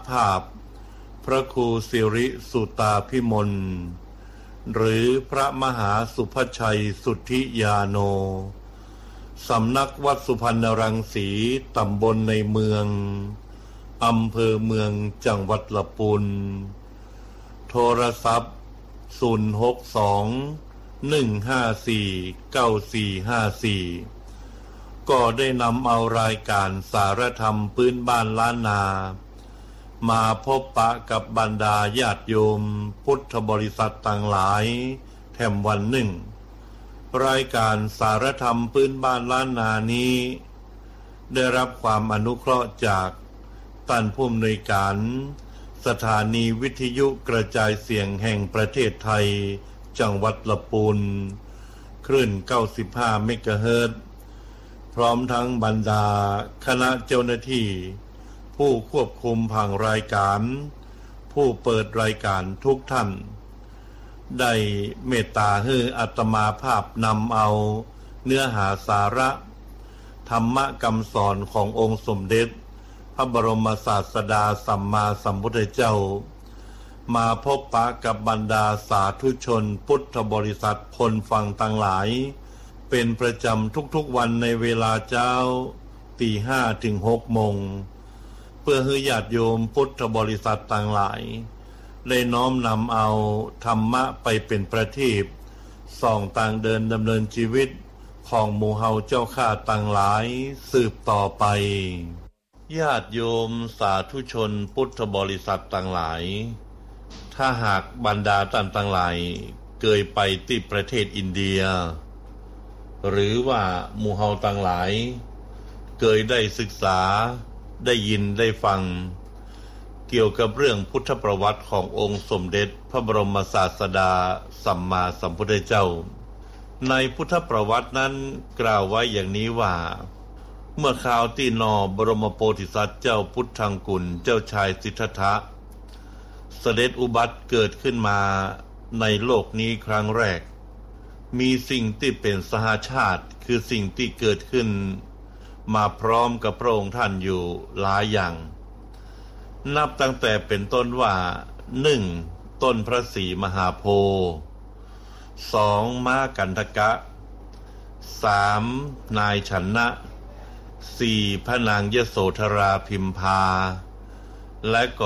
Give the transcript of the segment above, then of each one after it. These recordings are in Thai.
ภาพพระครูสิริสุตาภิมลหรือพระมหาสุภชัยสุทธิยาโนสำนักวัดสุพรรณรังสีตำบลในเมืองอำเภอเมืองจังหวัดลำพูนโทรศัพท์062-154-9454ก็ได้นำเอารายการสารธรรมพื้นบ้านล้านนามาพบปะกับบรรดาญาติโยมพุทธบริษัทต่างหลายแถมวันหนึ่งรายการสารธรรมพื้นบ้านล้านนานี้ได้รับความอนุเคราะห์จากท่านผู้อำนวยการสถานีวิทยุกระจายเสียงแห่งประเทศไทยจังหวัดลำพูนคลื่น95เมกะเฮิรตซ์พร้อมทั้งบรรดาคณะเจ้าหน้าที่ผู้ควบคุมผังรายการผู้เปิดรายการทุกท่านได้เมตตาให้อาตมาภาพนำเอาเนื้อหาสาระธรรมคำสอนขององค์สมเด็จพระบรมศาสดาสัมมาสัมพุทธเจ้ามาพบปะกับบรรดาสาธุชนพุทธบริษัทคนฟังต่างหลายเป็นประจำทุกๆวันในเวลาเช้า 5:00 ถึง 6:00 น.เพื่อให้ญาติโยมพุทธบริษัทต่างหลายได้น้อมนำเอาธรรมะไปเป็นประทีปส่องต่างเดินดำเนินชีวิตของหมู่เฮาเจ้าข้าต่างหลายสืบต่อไปญาติโยมสาธุชนพุทธบริษัทต่างหลายถ้าหากบรรดาท่านต่างหลายเคยไปที่ประเทศอินเดียหรือว่าหมู่เฮาต่างหลายเคยได้ศึกษาได้ยินได้ฟังเกี่ยวกับเรื่องพุทธประวัติขององค์สมเด็จพระบรมศาสดาสัมมาสัมพุทธเจ้าในพุทธประวัตินั้นกล่าวไว้อย่างนี้ว่าเมื่อคราวที่บรมโพธิสัตว์เจ้าพุทธังกุลเจ้าชายสิทธัตถะเสด็จอุบัติเกิดขึ้นมาในโลกนี้ครั้งแรกมีสิ่งที่เป็นสหชาติคือสิ่งที่เกิดขึ้นมาพร้อมกับพระองค์ท่านอยู่หลายอย่างนับตั้งแต่เป็นต้นว่า 1. ต้นพระศรีมหาโพธิ์ 2. ม้ากันทกะ 3. นายชนะ 4. พระนางยโสธราพิมพาและก็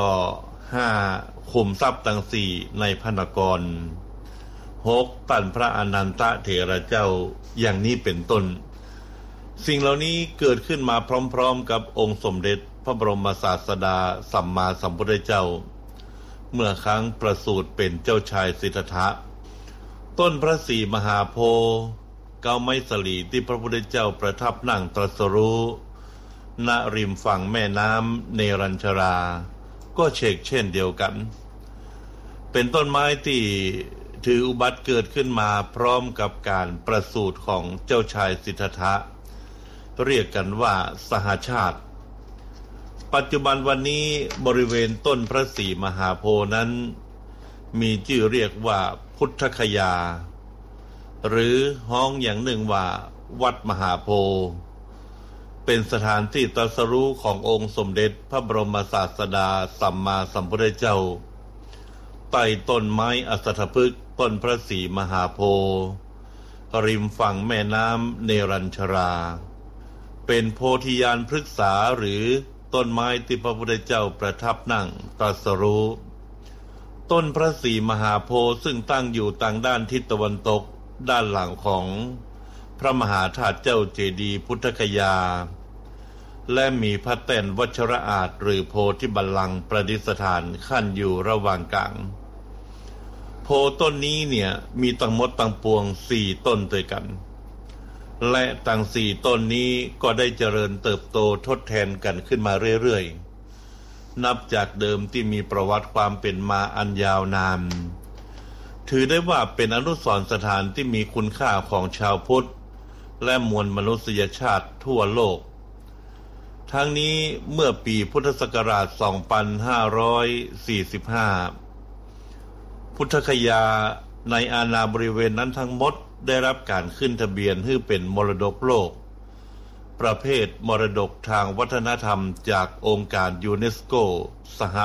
5. ขุมทรัพย์ทั้งสี่ในพระนคร 6. ตันพระอนันตเถระเจ้าอย่างนี้เป็นต้นสิ่งเหล่านี้เกิดขึ้นมาพร้อมๆกับองค์สมเด็จพระบรมศาสดาสัมมาสัมพุทธเจ้าเมื่อครั้งประสูติเป็นเจ้าชายสิทธัตถะต้นพระศรีมหาโพธิ์เก้าไม้สลีที่พระพุทธเจ้าประทับนั่งตรัสรู้ณริมฝั่งแม่น้ำเนรัญชราก็เช่นเดียวกันเป็นต้นไม้ที่ถืออุบัติเกิดขึ้นมาพร้อมกับการประสูติของเจ้าชายสิทธัตถะเรียกกันว่าสหชาติปัจจุบันวันนี้บริเวณต้นพระศรีมหาโพธิ์นั้นมีชื่อเรียกว่าพุทธคยาหรือห้องอย่างหนึ่งว่าวัดมหาโพธิ์เป็นสถานที่ตรัสรู้ขององค์สมเด็จพระบรมศาสดาสัมมาสัมพุทธเจ้าใต้ต้นไม้อสัตถพฤกษ์ต้นพระศรีมหาโพธิ์ริมฝั่งแม่น้ำเนรัญชราเป็นโพธิญาณพฤกษาหรือต้นไม้ที่พระพุทธเจ้าประทับนั่งตรัสรู้ต้นพระศรีมหาโพธิ์ซึ่งตั้งอยู่ทางด้านทิศตะวันตกด้านหลังของพระมหาธาตุเจ้าเจดีย์พุทธคยาและมีพระแท่นวัชรอาสน์หรือโพธิบัลลังก์ประดิษฐานขั้นอยู่ระหว่างกลางโพต้นนี้เนี่ยมีทั้งหมดทั้งปวง4ต้นด้วยกันและทั้ง4ต้นนี้ก็ได้เจริญเติบโตทดแทนกันขึ้นมาเรื่อยๆนับจากเดิมที่มีประวัติความเป็นมาอันยาวนานถือได้ว่าเป็นอนุสรณ์สถานที่มีคุณค่าของชาวพุทธและมวลมนุษยชาติทั่วโลกทั้งนี้เมื่อปีพุทธศักราช 2545 พุทธคยาในอาณาบริเวณนั้นทั้งหมดได้รับการขึ้นทะเบียนให้เป็นมรดกโลกประเภทมรดกทางวัฒนธรรมจากองค์การยูเนสโกสห